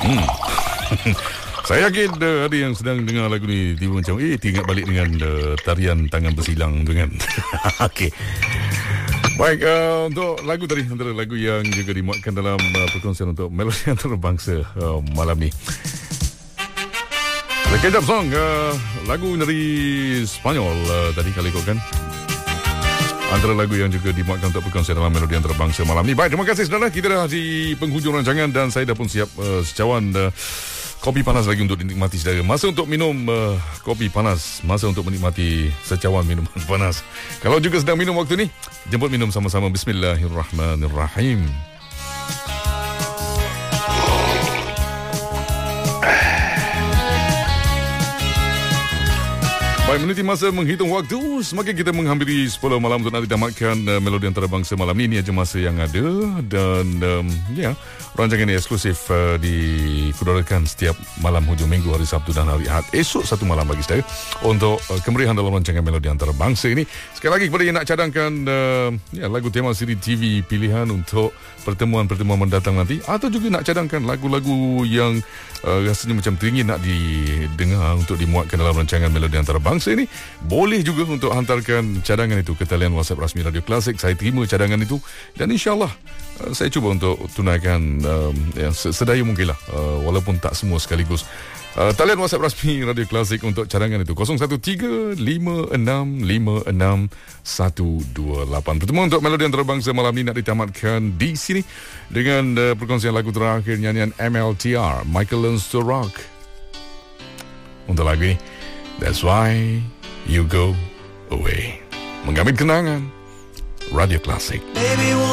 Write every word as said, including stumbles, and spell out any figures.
Hmm. Saya yakin uh, ada yang sedang dengar lagu ni tiba macam eh teringat balik dengan uh, tarian tangan bersilang tu kan. Okey. Baik, uh, untuk lagu tadi antara lagu yang juga dimuatkan dalam uh, perkongsian untuk Melodi Antarabangsa uh, malam ni. The Kejap Song, uh, lagu dari Spanyol uh, tadi kali ikut kan. Antara lagu yang juga dimuatkan untuk perkongsian dalam Melodi Antarabangsa malam ni. Baik, terima kasih saudara. Kita dah di penghujung rancangan dan saya dah pun siap uh, secawan uh, kopi panas lagi untuk dinikmati saudara. Masa untuk minum uh, kopi panas, masa untuk menikmati secawan minuman panas. Kalau juga sedang minum waktu ni, jemput minum sama-sama. Bismillahirrahmanirrahim. Baik, meniti masa menghitung waktu. Semakin kita menghampiri sepuluh malam untuk nanti tamatkan uh, Melodi Antarabangsa malam ni. Ini aja masa yang ada. Dan um, ya, rancangan ini eksklusif uh, dikudarakan setiap malam hujung minggu, hari Sabtu dan hari Ahad. Esok satu malam bagi saya untuk uh, kemeriahan dalam rancangan Melodi Antarabangsa ini. Sekali lagi kepada yang nak cadangkan uh, ya, lagu tema siri T V pilihan untuk pertemuan-pertemuan mendatang nanti, atau juga nak cadangkan lagu-lagu yang uh, rasanya macam teringin nak didengar untuk dimuatkan dalam rancangan Melodi Antarabangsa ini, boleh juga untuk hantarkan cadangan itu ke talian WhatsApp rasmi Radio Klasik. Saya terima cadangan itu dan insyaAllah uh, saya cuba untuk tunaikan uh, yang sedaya mungkin lah, uh, walaupun tak semua sekaligus. Uh, talian WhatsApp rasmi Radio Klasik untuk cadangan itu kosong satu tiga lima enam lima enam satu dua lapan. Pertemuan untuk Melodi Antarabangsa malam ini nak ditamatkan di sini dengan uh, perkongsian lagu terakhir nyanyian M L T R, Michael Learns to Rock. Untuk lagu ini, That's Why You Go Away. Menggamit kenangan Radio Klasik.